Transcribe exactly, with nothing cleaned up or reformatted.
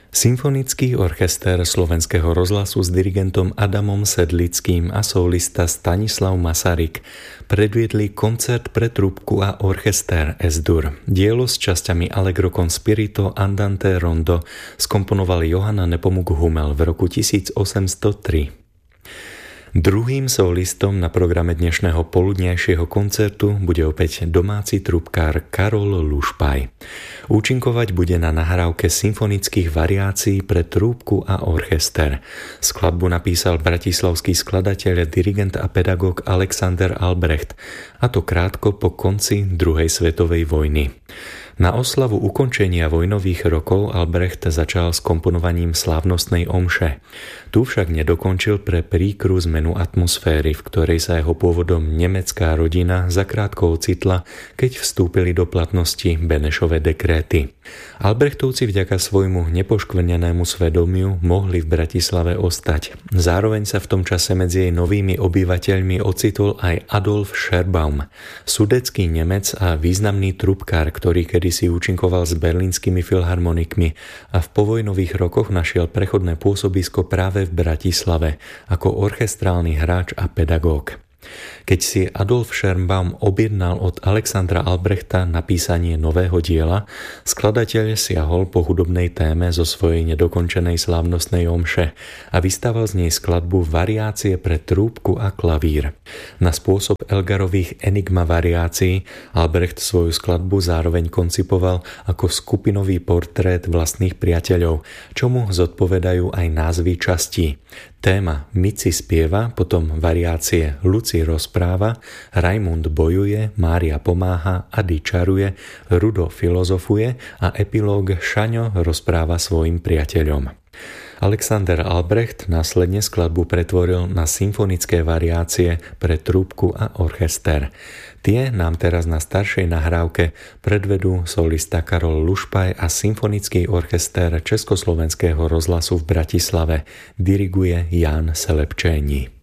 Symfonický orchester Slovenského rozhlasu s dirigentom Adamom Sedlickým a solista Stanislav Masaryk predviedli koncert pre trúbku a orchester Es-Dur. Dielo s časťami Allegro con spirito andante rondo skomponoval Johann Nepomuk Hummel v roku tisícosemstotri. Druhým solistom na programe dnešného poludnejšieho koncertu bude opäť domáci trúbkár Karol Lušpaj. Účinkovať bude na nahrávke symfonických variácií pre trúbku a orchester. Skladbu napísal bratislavský skladateľ, dirigent a pedagóg Alexander Albrecht, a to krátko po konci druhej svetovej vojny. Na oslavu ukončenia vojnových rokov Albrecht začal s komponovaním slávnostnej omše. Tu však nedokončil pre príkru zmenu atmosféry, v ktorej sa jeho pôvodom nemecká rodina zakrátko ocitla, keď vstúpili do platnosti Benešove dekréty. Albrechtovci vďaka svojmu nepoškvrnenému svedomiu mohli v Bratislave ostať. Zároveň sa v tom čase medzi jej novými obyvateľmi ocitol aj Adolf Scherbaum, sudecký Nemec a významný trúbkár, ktorý kedysi účinkoval s berlínskymi filharmonikmi a v povojnových rokoch našiel prechodné pôsobisko práve v Bratislave ako orchestrálny hráč a pedagóg. Keď si Adolf Scherbaum objednal od Alexandra Albrechta napísanie nového diela, skladateľ siahol po hudobnej téme zo svojej nedokončenej slávnostnej omše a vystával z nej skladbu Variácie pre trúbku a klavír. Na spôsob Elgarových enigma variácií Albrecht svoju skladbu zároveň koncipoval ako skupinový portrét vlastných priateľov, čomu zodpovedajú aj názvy častí. Téma Mici spieva, potom variácie Luci rozpráva, Raimund bojuje, Mária pomáha, Ady čaruje, Rudo filozofuje a epilóg Šaňo rozpráva svojim priateľom. Alexander Albrecht následne skladbu pretvoril na symfonické variácie pre trúbku a orchester. Tie nám teraz na staršej nahrávke predvedú solista Karol Lušpaj a symfonický orchester Československého rozhlasu v Bratislave. Diriguje Ján Selepčéni.